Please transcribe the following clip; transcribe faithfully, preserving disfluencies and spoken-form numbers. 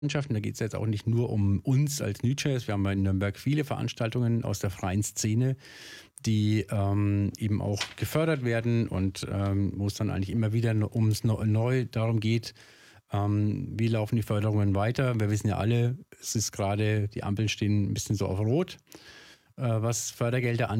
Mannschaften. Da geht es jetzt auch nicht nur um uns als NÜJAZ. Wir haben in Nürnberg viele Veranstaltungen aus der freien Szene, die ähm, eben auch gefördert werden und ähm, wo es dann eigentlich immer wieder ums neu darum geht, ähm, wie laufen die Förderungen weiter. Wir wissen ja alle, es ist gerade, die Ampeln stehen ein bisschen so auf Rot, äh, was Fördergelder angeht.